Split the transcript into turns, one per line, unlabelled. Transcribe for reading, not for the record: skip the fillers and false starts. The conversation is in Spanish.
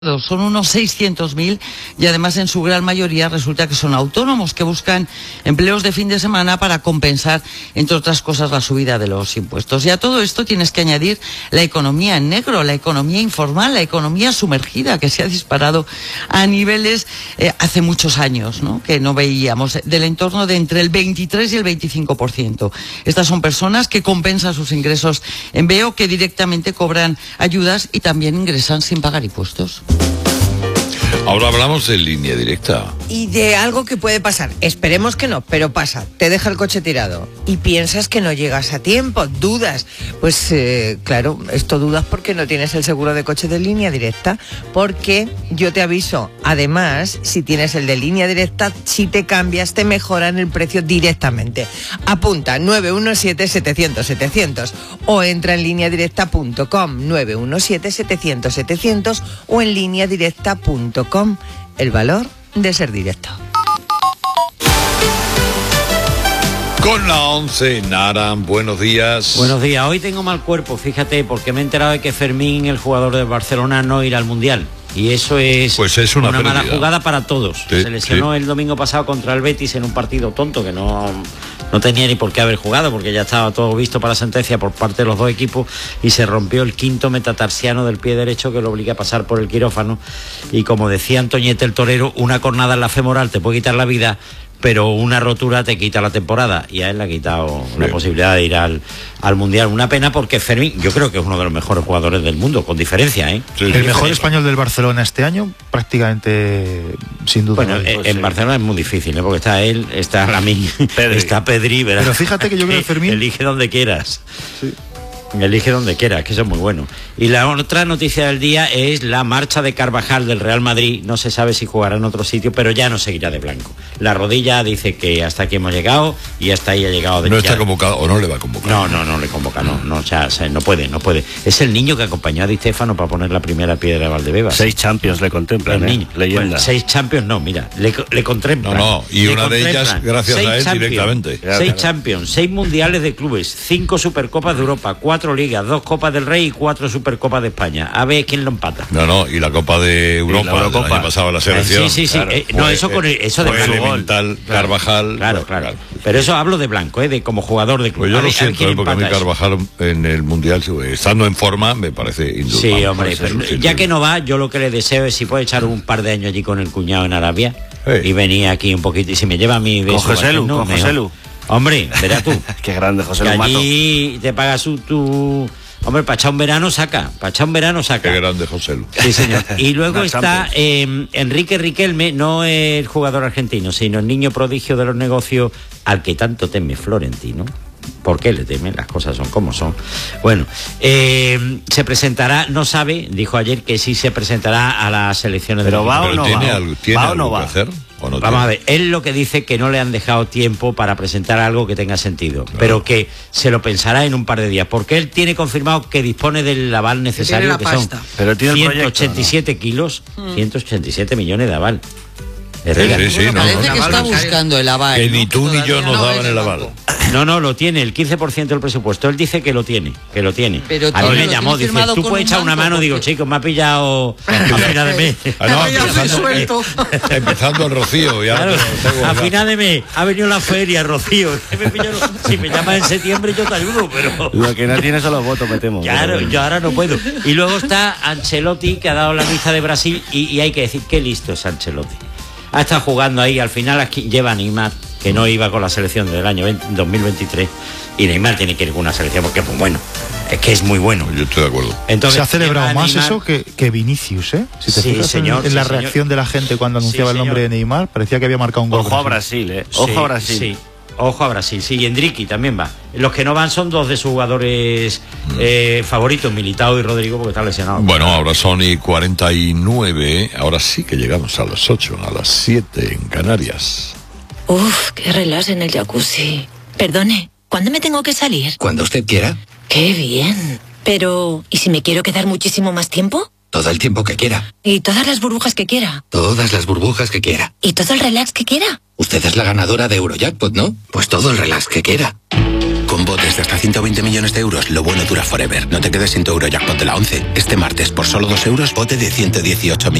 Son unos 600.000 y además en su gran mayoría resulta que son autónomos que buscan empleos de fin de semana para compensar, entre otras cosas, la subida de los impuestos. Y a todo esto tienes que añadir la economía en negro, la economía informal, la economía sumergida, que se ha disparado a niveles hace muchos años, ¿no?, que no veíamos, del entorno de entre el 23 y el 25%. Estas son personas que compensan sus ingresos en veo, que directamente cobran ayudas y también ingresan sin pagar impuestos.
Ahora hablamos de línea directa.
Y de algo que puede pasar. Esperemos que no, pero pasa. Te deja el coche tirado y piensas que no llegas a tiempo. Dudas. Pues claro, esto dudas porque no tienes el seguro de coche de línea directa. Porque yo te aviso, además, si tienes el de línea directa, si te cambias, te mejoran el precio directamente. Apunta 917-700-700 o entra en lineadirecta.com, 917-700-700 o en lineadirecta.com. El valor de ser directo.
Con la 11, Naran, buenos días.
Buenos días. Hoy tengo mal cuerpo, fíjate, porque me he enterado de que Fermín, el jugador de Barcelona, no irá al Mundial. Y eso es,
pues es una
mala jugada para todos.
Sí,
se lesionó el domingo pasado contra el Betis en un partido tonto que no tenía ni por qué haber jugado, porque ya estaba todo visto para sentencia por parte de los dos equipos, y se rompió el quinto metatarsiano del pie derecho, que lo obliga a pasar por el quirófano. Y como decía Antoñete el torero, una cornada en la femoral te puede quitar la vida, pero una rotura te quita la temporada, y a él le ha quitado la posibilidad de ir al Mundial. Una pena, porque Fermín, yo creo que es uno de los mejores jugadores del mundo, con diferencia, ¿eh?
Sí, el mejor español del Barcelona este año, prácticamente, sin duda.
Bueno, en Barcelona es muy difícil, ¿eh? Porque está él, está Lamine, está Pedri, ¿verdad?
Pero fíjate que yo creo que Fermín...
Elige donde quieras.
Sí.
Elige donde quieras, que eso es muy bueno. Y la otra noticia del día es la marcha de Carvajal del Real Madrid. No se sabe si jugará en otro sitio, pero ya no seguirá de blanco. La rodilla dice que hasta aquí hemos llegado, y hasta ahí ha llegado.
¿No está convocado o no le va a convocar?
No le convoca, no, o sea, no puede. Es el niño que acompañó a Di Stéfano para poner la primera piedra de Valdebebas.
6 Champions le contemplan,
el niño.
Leyenda.
Bueno, 6 Champions no, mira, le contemplan.
Y una de ellas gracias a él directamente.
6 Champions, 6 mundiales de clubes, 5 Supercopas de Europa, 4 ligas, 2 Copas del Rey y 4 Supercopas de España. A ver quién lo empata.
Y la Copa de Europa, el año pasado la selección.
Sí.
Claro,
eso de
fue elemental, Carvajal.
Claro. Pero eso hablo de blanco, de como jugador de club.
Pues yo lo siento, porque a mí Carvajal en el Mundial, estando en forma, me parece indudable.
Sí, hombre, pero ya que no va, yo lo que le deseo es si puede echar un par de años allí con el cuñado en Arabia y venir aquí un poquito, y si me lleva a mi beso.
Con José Lu.
Hombre, verás tú.
Qué grande, José Lu.
Allí te pagas tu... Hombre, para echar un verano saca.
Qué grande, José Lu.
Sí, señor. Y luego está Enrique Riquelme, no el jugador argentino, sino el niño prodigio de los negocios al que tanto teme Florentino. ¿Por qué le temen? Las cosas son como son. Bueno, se presentará, no sabe, dijo ayer que sí se presentará a las elecciones de...
¿Pero va o no
¿Tiene
va?
algo que hacer?
Vamos a ver, él lo que dice que no le han dejado tiempo para presentar algo que tenga sentido, pero que se lo pensará en un par de días, porque él tiene confirmado que dispone del aval necesario, que son
pero tiene
187 kilos, 187 millones de aval.
Sí,
Parece que está buscando el aval.
Que ni tú ni yo nos daban el aval.
No, lo tiene, el 15% del presupuesto. Él dice que lo tiene.
Pero
a mí me llamó, dice, tú puedes echar una mano. Digo, chicos, me ha pillado a final de mes.
Empezando el Rocío.
Claro, a final de mes ha venido la feria, Rocío. Si me llamas en septiembre yo te ayudo, pero...
Lo que no tiene son los votos, me temo.
Claro, yo ahora no puedo. Y luego está Ancelotti, que ha dado la lista de Brasil, y hay que decir qué listo es Ancelotti. Ha estado jugando ahí, al final aquí lleva a Neymar, que no iba con la selección del año 2023, y Neymar tiene que ir con una selección porque es muy bueno, es que es muy bueno.
Yo estoy de acuerdo.
Entonces, se ha celebrado más Neymar, eso que Vinicius, ¿eh? Si te fijas en la reacción de la gente cuando anunciaba el nombre de Neymar, parecía que había marcado un gol.
Ojo a Brasil, Ojo a Brasil.
Sí. Ojo a Brasil, sí, y Endricky también va. Los que no van son 2 de sus jugadores favoritos, Militao y Rodrigo, porque están lesionados.
Bueno, ahora son y 49, ahora sí que llegamos a las 8, a las 7 en Canarias.
Uf, qué relax en el jacuzzi. Perdone, ¿cuándo me tengo que salir?
Cuando usted quiera.
Qué bien. Pero, ¿y si me quiero quedar muchísimo más tiempo?
Todo el tiempo que quiera.
¿Y todas las burbujas que quiera?
Todas las burbujas que quiera.
¿Y todo el relax que quiera?
Usted es la ganadora de Eurojackpot, ¿no? Pues todo el relax que quiera. Con botes de hasta 120 millones de euros, lo bueno dura forever. No te quedes sin tu Eurojackpot de la 11. Este martes, por solo 2 euros, bote de 118 millones.